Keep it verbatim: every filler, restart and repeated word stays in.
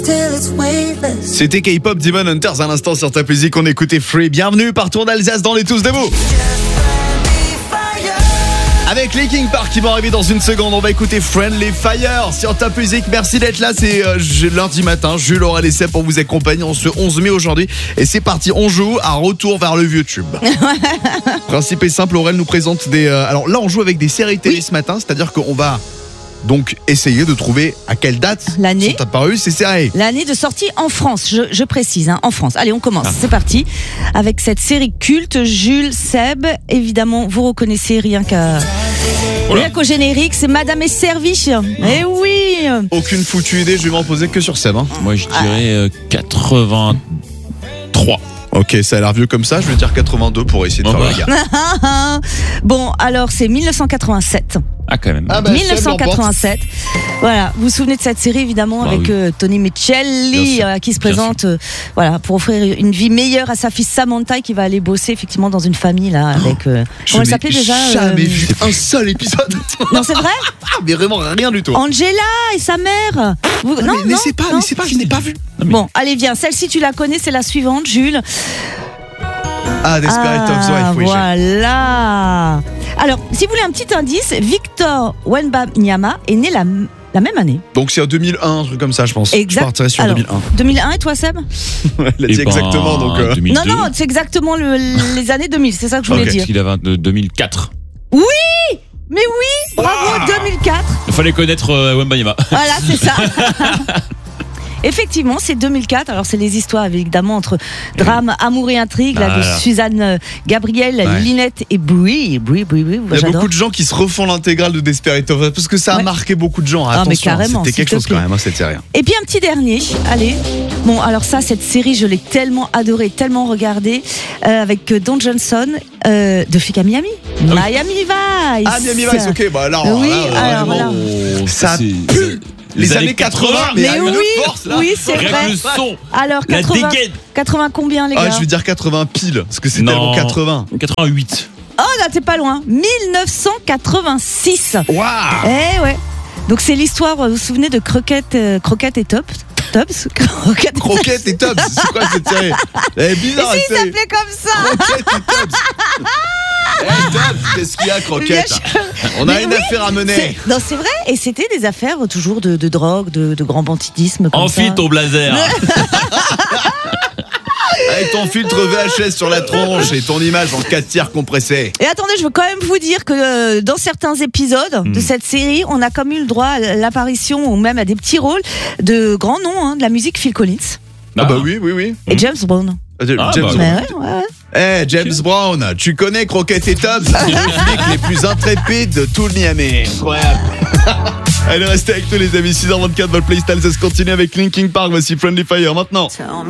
C'était K-pop Demon Hunters à l'instant sur ta musique. On écoutait Free. Bienvenue partout en Alsace dans les Tous Debout. Avec les King Park qui vont arriver dans une seconde, on va écouter Friendly Fire sur ta musique. Merci d'être là, c'est euh, lundi matin. Jules aura l'essai pour vous accompagner en ce onze mai aujourd'hui. Et c'est parti, on joue à retour vers le vieux tube. Principe est simple, Aurel nous présente des... Euh, alors là, on joue avec des séries télé oui. ce matin, c'est-à-dire qu'on va... donc essayer de trouver à quelle date l'année sont apparues ces séries. L'année de sortie en France, je, je précise, hein, en France. Allez, on commence, ah. c'est parti. Avec cette série culte, Jules, Seb, évidemment, vous reconnaissez rien qu'à... Rien qu'au générique, c'est Madame est servie. Eh oui. Aucune foutue idée, je vais m'en poser que sur Seb. Hein. Moi, je dirais euh, quatre-vingt-trois. Ok, ça a l'air vieux comme ça, je vais dire quatre-vingt-deux pour essayer de oh faire bah. le gars. Bon, alors c'est dix-neuf cent quatre-vingt-sept. Ah, quand même. Ah bah, dix-neuf cent quatre-vingt-sept. Voilà, vous vous souvenez de cette série évidemment bah, avec oui. euh, Tony Micelli euh, qui se présente euh, voilà, pour offrir une vie meilleure à sa fille Samantha qui va aller bosser effectivement dans une famille là avec euh, comment elle s'appelait déjà Je n'ai jamais euh, vu un seul épisode. Non, c'est vrai. Mais vraiment rien du tout. Angela et sa mère. Vous... Non, non, mais non, c'est pas, non. mais c'est pas, je n'ai pas vu. Non, mais... Bon, allez viens, celle-ci tu la connais, c'est la suivante, Jules. Ah, Desperate ah, Housewives, oui. Voilà. Alors, si vous voulez un petit indice, Victor Wembanyama est né la, la même année. Donc c'est en deux mille un, un truc comme ça, je pense. Exact. Je partirais sur Alors, deux mille un. deux mille un et toi, Seb? Elle a dit ben, exactement, donc. Euh... deux mille deux. Non, non, c'est exactement le, les années deux mille, c'est ça que je voulais okay. dire. Il a deux mille quatre. Oui! Mais oui! Bravo, wow. deux mille quatre. Il fallait connaître euh, Wembanyama. Voilà, c'est ça. Effectivement, c'est deux mille quatre. Alors, c'est les histoires, évidemment, entre drame, amour et intrigue, là, de Suzanne, Gabrielle, ouais. Linette et Brie. Brie, Brie, Brie. Il y a j'adore. beaucoup de gens qui se refont l'intégrale de Desperate Housewives parce que ça a ouais. marqué beaucoup de gens. Ah, attention, mais carrément, c'était quelque chose quand même, hein, cette série. Et puis, un petit dernier. Allez. Bon, alors ça, cette série, je l'ai tellement adorée, tellement regardée, euh, avec Don Johnson, euh, de Flic à Miami. Ah, Miami Vice. Ah, Miami Vice, ok. Bah, alors, oui, là, alors, là, là. Oh, ça pue. Les, les années, années quatre-vingts, mais, mais oui, une force là. Oui, c'est vrai. Le son, alors quatre-vingts, quatre-vingts combien les gars? Ah, je vais dire quatre-vingts pile, parce que c'est non, tellement quatre-vingts. quatre-vingt-huit. Oh là, t'es pas loin. dix-neuf cent quatre-vingt-six. Waouh. Eh ouais. Donc c'est l'histoire, vous vous souvenez de Croquette, euh, Croquette et Tops. Tops, Croquette, Croquette et Tops, c'est quoi cette série? Elle est bizarre. Et si il s'appelait comme ça. Croquette et Tops. Hey, Tops, qu'est-ce qu'il y a, Croquette? On a mais une oui, affaire à mener. C'est... Non, c'est vrai. Et c'était des affaires toujours de, de drogue, de, de grand banditisme. Enfile ton blazer. Avec ton filtre V H S sur la tronche et ton image en quatre tiers compressée. Et attendez, je veux quand même vous dire que euh, dans certains épisodes mmh. de cette série, on a comme eu le droit à l'apparition ou même à des petits rôles de grands noms hein, de la musique, Phil Collins. Ah, ah bah oui, oui, oui. Et James Brown. Ah, James ah, Brown. Bah, ouais, ouais, ouais. Eh, hey, James Brown, tu connais Croquette et Tops? C'est les flics les plus intrépides de tout le Miami. Incroyable. Allez, restez avec nous les amis, six heures vingt-quatre, votre playlist, ça se continue avec Linkin Park, voici Friendly Fire maintenant.